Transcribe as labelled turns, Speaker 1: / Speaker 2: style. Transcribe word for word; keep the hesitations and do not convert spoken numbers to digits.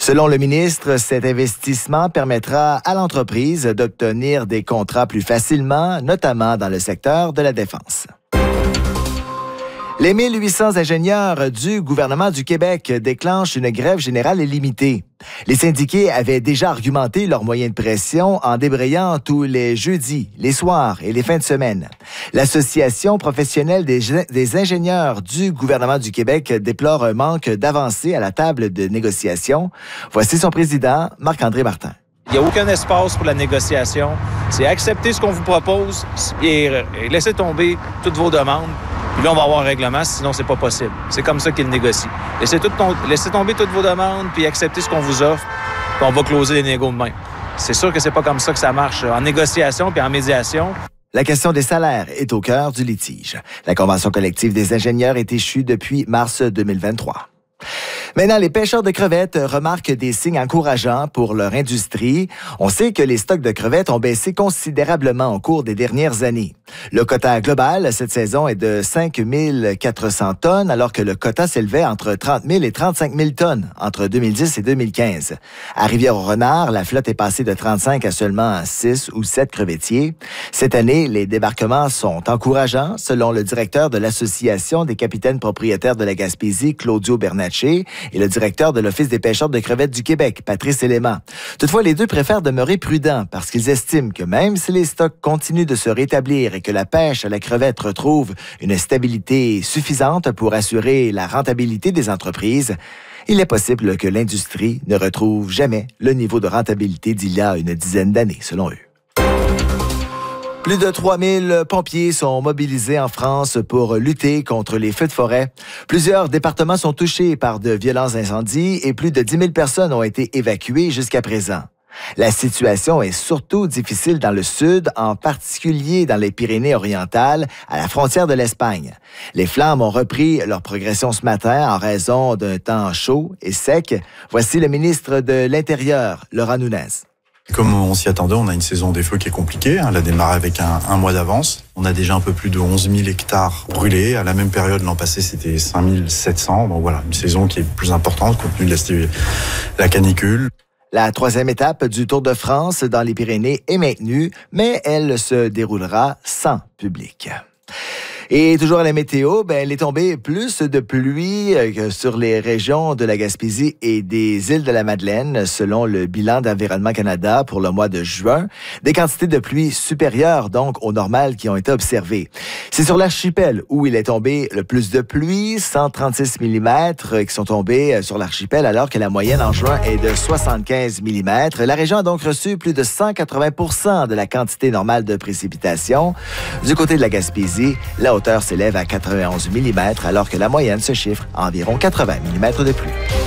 Speaker 1: Selon le ministre, cet investissement permettra à l'entreprise d'obtenir des contrats plus facilement, notamment dans le secteur de la défense. Les mille huit cents ingénieurs du gouvernement du Québec déclenchent une grève générale illimitée. Les syndiqués avaient déjà argumenté leurs moyens de pression en débrayant tous les jeudis, les soirs et les fins de semaine. L'Association professionnelle des, des ingénieurs du gouvernement du Québec déplore un manque d'avancée à la table de négociation. Voici son président, Marc-André Martin.
Speaker 2: Il n'y a aucun espace pour la négociation. C'est accepter ce qu'on vous propose et laisser tomber toutes vos demandes. Puis là, on va avoir un règlement, sinon c'est pas possible. C'est comme ça qu'ils négocient. Laissez, tout ton... Laissez tomber toutes vos demandes, puis acceptez ce qu'on vous offre, puis on va closer les négos de même. C'est sûr que c'est pas comme ça que ça marche en négociation puis en médiation.
Speaker 1: La question des salaires est au cœur du litige. La Convention collective des ingénieurs est échue depuis mars deux mille vingt-trois. Maintenant, les pêcheurs de crevettes remarquent des signes encourageants pour leur industrie. On sait que les stocks de crevettes ont baissé considérablement au cours des dernières années. Le quota global cette saison est de cinq mille quatre cents tonnes, alors que le quota s'élevait entre trente mille et trente-cinq mille tonnes entre deux mille dix et deux mille quinze. À Rivière-au-Renard, la flotte est passée de trente-cinq à seulement six ou sept crevettiers. Cette année, les débarquements sont encourageants, selon le directeur de l'Association des capitaines propriétaires de la Gaspésie, Claudio Bernatchez, et le directeur de l'Office des pêcheurs de crevettes du Québec, Patrice Élément. Toutefois, les deux préfèrent demeurer prudents parce qu'ils estiment que même si les stocks continuent de se rétablir et que la pêche à la crevette retrouve une stabilité suffisante pour assurer la rentabilité des entreprises, il est possible que l'industrie ne retrouve jamais le niveau de rentabilité d'il y a une dizaine d'années, selon eux. Plus de trois mille pompiers sont mobilisés en France pour lutter contre les feux de forêt. Plusieurs départements sont touchés par de violents incendies et plus de dix mille personnes ont été évacuées jusqu'à présent. La situation est surtout difficile dans le sud, en particulier dans les Pyrénées-Orientales, à la frontière de l'Espagne. Les flammes ont repris leur progression ce matin en raison d'un temps chaud et sec. Voici le ministre de l'Intérieur, Laurent Nunez.
Speaker 3: Comme on s'y attendait, on a une saison des feux qui est compliquée. Elle a démarré avec un, un mois d'avance. On a déjà un peu plus de onze mille hectares brûlés. À la même période, l'an passé, c'était cinq mille sept cents. Donc voilà, une saison qui est plus importante compte tenu de la, la canicule.
Speaker 1: La troisième étape du Tour de France dans les Pyrénées est maintenue, mais elle se déroulera sans public. Et toujours à la météo, ben, il est tombé plus de pluie que sur les régions de la Gaspésie et des îles de la Madeleine, selon le bilan d'Environnement Canada pour le mois de juin. Des quantités de pluie supérieures, donc, aux normales qui ont été observées. C'est sur l'archipel où il est tombé le plus de pluie, cent trente-six millimètres qui sont tombés sur l'archipel, alors que la moyenne en juin est de soixante-quinze millimètres. La région a donc reçu plus de cent quatre-vingts pour cent de la quantité normale de précipitations. Du côté de la Gaspésie, la hauteur s'élève à quatre-vingt-onze millimètres, alors que la moyenne se chiffre à environ quatre-vingts millimètres de pluie.